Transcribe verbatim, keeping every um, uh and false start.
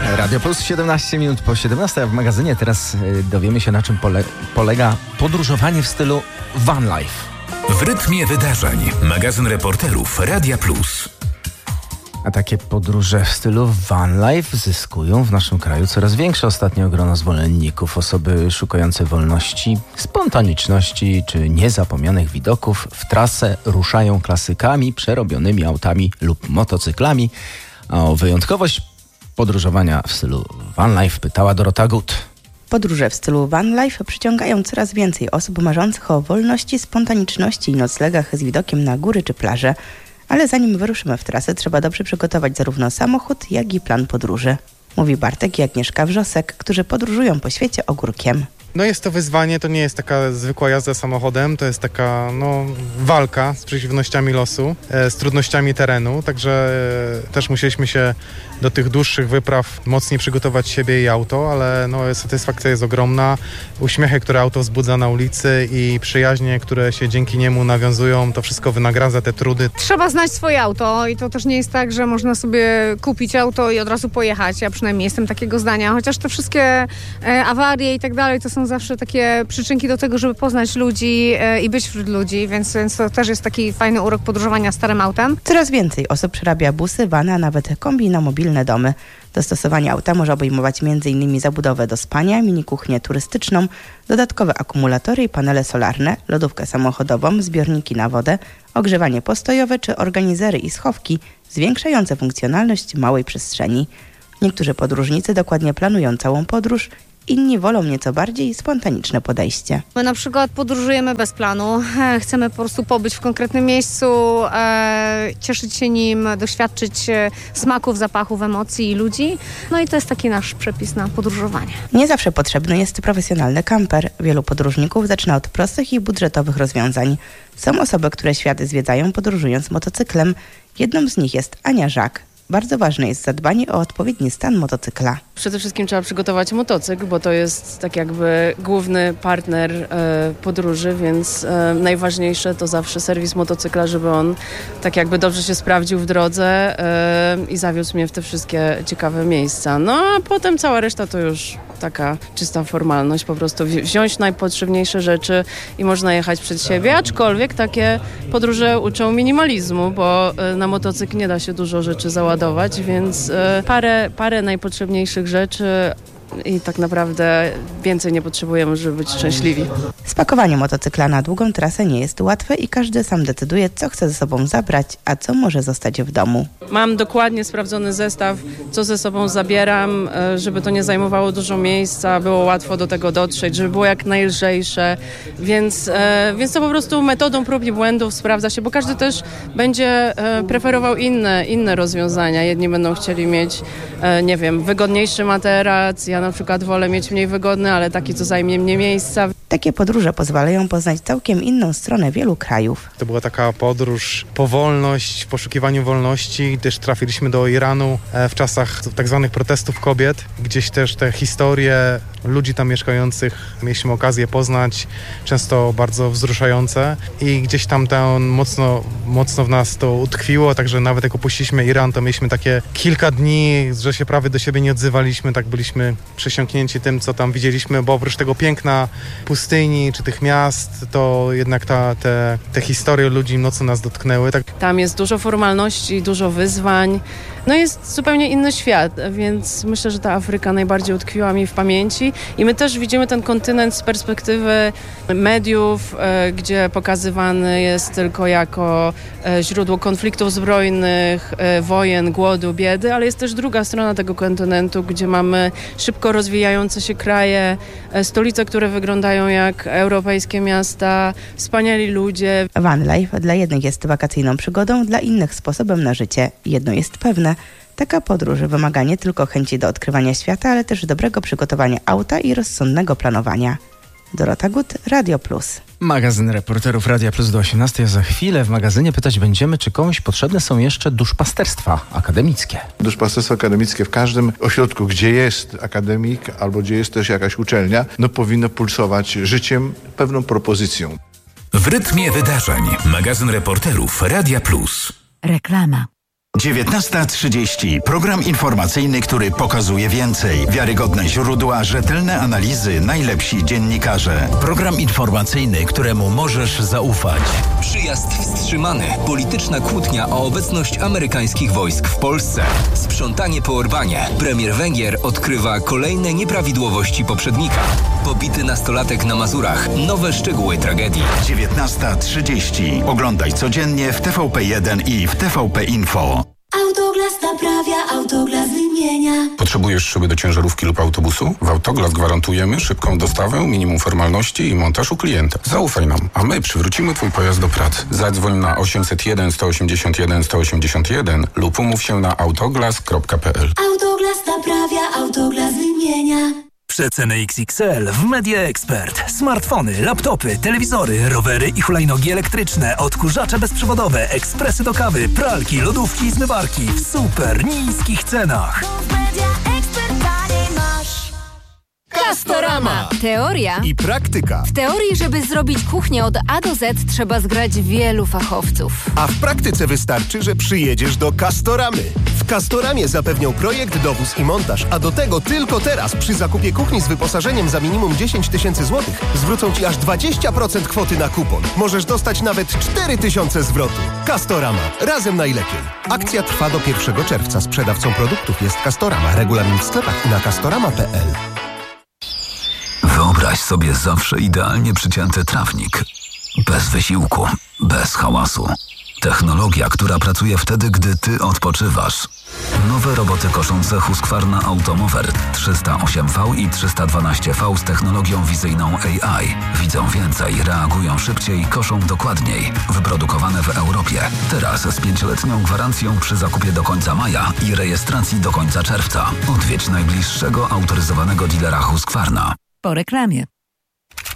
Radio Plus, siedemnaście minut po siedemnastej, a w magazynie teraz dowiemy się, na czym pole- polega podróżowanie w stylu van life. W rytmie wydarzeń. Magazyn reporterów Radia Plus. A takie podróże w stylu van life zyskują w naszym kraju coraz większe ostatnio grono zwolenników. Osoby szukające wolności, spontaniczności czy niezapomnianych widoków w trasę ruszają klasykami, przerobionymi autami lub motocyklami. A o wyjątkowość podróżowania w stylu van life pytała Dorota Gut. Podróże w stylu van life przyciągają coraz więcej osób marzących o wolności, spontaniczności i noclegach z widokiem na góry czy plaże. Ale zanim wyruszymy w trasę, trzeba dobrze przygotować zarówno samochód, jak i plan podróży. Mówi Bartek i Agnieszka Wrzosek, którzy podróżują po świecie ogórkiem. No jest to wyzwanie, to nie jest taka zwykła jazda samochodem, to jest taka no, walka z przeciwnościami losu, e, z trudnościami terenu, także e, też musieliśmy się do tych dłuższych wypraw mocniej przygotować siebie i auto, ale no, satysfakcja jest ogromna. Uśmiechy, które auto wzbudza na ulicy i przyjaźnie, które się dzięki niemu nawiązują, to wszystko wynagradza te trudy. Trzeba znać swoje auto i to też nie jest tak, że można sobie kupić auto i od razu pojechać. Ja przynajmniej jestem takiego zdania, chociaż te wszystkie e, awarie i tak dalej, to są zawsze takie przyczynki do tego, żeby poznać ludzi e, i być wśród ludzi, więc, więc to też jest taki fajny urok podróżowania starym autem. Coraz więcej osób przerabia busy, vany, a nawet kombino-mobilne domy. Dostosowanie auta może obejmować między innymi zabudowę do spania, mini kuchnię turystyczną, dodatkowe akumulatory i panele solarne, lodówkę samochodową, zbiorniki na wodę, ogrzewanie postojowe czy organizery i schowki zwiększające funkcjonalność małej przestrzeni. Niektórzy podróżnicy dokładnie planują całą podróż, inni wolą nieco bardziej spontaniczne podejście. My na przykład podróżujemy bez planu, chcemy po prostu pobyć w konkretnym miejscu, e, cieszyć się nim, doświadczyć smaków, zapachów, emocji i ludzi. No i to jest taki nasz przepis na podróżowanie. Nie zawsze potrzebny jest profesjonalny kamper. Wielu podróżników zaczyna od prostych i budżetowych rozwiązań. Są osoby, które świat zwiedzają podróżując motocyklem. Jedną z nich jest Ania Żak. Bardzo ważne jest zadbanie o odpowiedni stan motocykla. Przede wszystkim trzeba przygotować motocykl, bo to jest tak jakby główny partner e, podróży, więc e, najważniejsze to zawsze serwis motocykla, żeby on tak jakby dobrze się sprawdził w drodze e, i zawiózł mnie w te wszystkie ciekawe miejsca. No a potem cała reszta to już taka czysta formalność, po prostu wziąć najpotrzebniejsze rzeczy i można jechać przed siebie, aczkolwiek takie podróże uczą minimalizmu, bo e, na motocykl nie da się dużo rzeczy załadować, więc e, parę, parę najpotrzebniejszych rzeczy i tak naprawdę więcej nie potrzebujemy, żeby być szczęśliwi. Spakowanie motocykla na długą trasę nie jest łatwe i każdy sam decyduje, co chce ze sobą zabrać, a co może zostać w domu. Mam dokładnie sprawdzony zestaw, co ze sobą zabieram, żeby to nie zajmowało dużo miejsca, było łatwo do tego dotrzeć, żeby było jak najlżejsze, więc, więc to po prostu metodą prób i błędów sprawdza się, bo każdy też będzie preferował inne, inne rozwiązania. Jedni będą chcieli mieć, nie wiem, wygodniejszy materac, ja na przykład wolę mieć mniej wygodny, ale taki, co zajmie mniej miejsca. Takie podróże pozwalają poznać całkiem inną stronę wielu krajów. To była taka podróż po wolność, w poszukiwaniu wolności. Też trafiliśmy do Iranu w czasach tak zwanych protestów kobiet. Gdzieś też te historie ludzi tam mieszkających mieliśmy okazję poznać, często bardzo wzruszające i gdzieś tam to mocno, mocno w nas to utkwiło, także nawet jak opuściliśmy Iran, to mieliśmy takie kilka dni, że się prawie do siebie nie odzywaliśmy, tak byliśmy przesiąknięci tym, co tam widzieliśmy, bo oprócz tego piękna pustyni czy tych miast, to jednak ta, te, te historie ludzi mocno nas dotknęły. Tak. Tam jest dużo formalności, dużo wyzwań. No jest zupełnie inny świat, więc myślę, że ta Afryka najbardziej utkwiła mi w pamięci i my też widzimy ten kontynent z perspektywy mediów, e, gdzie pokazywany jest tylko jako e, źródło konfliktów zbrojnych, e, wojen, głodu, biedy, ale jest też druga strona tego kontynentu, gdzie mamy szybko rozwijające się kraje, e, stolice, które wyglądają jak europejskie miasta, wspaniali ludzie. Van life dla jednych jest wakacyjną przygodą, dla innych sposobem na życie. Jedno jest pewne. Taka podróż wymaga nie tylko chęci do odkrywania świata, ale też dobrego przygotowania auta i rozsądnego planowania. Dorota Gut, Radio Plus. Magazyn reporterów Radia Plus do osiemnastej, a za chwilę w magazynie pytać będziemy, czy komuś potrzebne są jeszcze duszpasterstwa akademickie. Duszpasterstwo akademickie w każdym ośrodku, gdzie jest akademik albo gdzie jest też jakaś uczelnia, no powinno pulsować życiem, pewną propozycją. W rytmie wydarzeń. Magazyn reporterów Radia Plus. Reklama. dziewiętnasta trzydzieści. Program informacyjny, który pokazuje więcej. Wiarygodne źródła, rzetelne analizy, najlepsi dziennikarze. Program informacyjny, któremu możesz zaufać. Przyjazd wstrzymany. Polityczna kłótnia o obecność amerykańskich wojsk w Polsce. Sprzątanie po Orbanie. Premier Węgier odkrywa kolejne nieprawidłowości poprzednika. Pobity nastolatek na Mazurach. Nowe szczegóły tragedii. dziewiętnasta trzydzieści. Oglądaj codziennie w T V P jeden i w T V P Info. Autoglas naprawia, Autoglas wymienia. Potrzebujesz szyby do ciężarówki lub autobusu? W Autoglas gwarantujemy szybką dostawę, minimum formalności i montaż u klienta. Zaufaj nam, a my przywrócimy Twój pojazd do pracy. Zadzwoń na osiemset jeden sto osiemdziesiąt jeden sto osiemdziesiąt jeden lub umów się na autoglas kropka p l. Autoglas naprawia, Autoglas wymienia. Przeceny X X L w Media Expert. Smartfony, laptopy, telewizory, rowery i hulajnogi elektryczne, odkurzacze bezprzewodowe, ekspresy do kawy, pralki, lodówki i zmywarki w super niskich cenach. Castorama. Teoria i praktyka. W teorii, żeby zrobić kuchnię od A do Z, trzeba zgrać wielu fachowców. A w praktyce wystarczy, że przyjedziesz do Castoramy. W Castoramie zapewnią projekt, dowóz i montaż, a do tego tylko teraz przy zakupie kuchni z wyposażeniem za minimum dziesięć tysięcy złotych zwrócą Ci aż dwadzieścia procent kwoty na kupon. Możesz dostać nawet cztery tysiące zwrotu. Castorama. Razem najlepiej. Akcja trwa do pierwszego czerwca. Sprzedawcą produktów jest Castorama. Regulamin w sklepach i na castorama kropka p l. Wyobraź sobie zawsze idealnie przycięty trawnik. Bez wysiłku, bez hałasu. Technologia, która pracuje wtedy, gdy ty odpoczywasz. Nowe roboty koszące Husqvarna Automower trzysta osiem V i trzysta dwanaście V z technologią wizyjną A I. Widzą więcej, reagują szybciej, koszą dokładniej. Wyprodukowane w Europie. Teraz z pięcioletnią gwarancją przy zakupie do końca maja i rejestracji do końca czerwca. Odwiedź najbliższego autoryzowanego dealera Husqvarna. Po reklamie.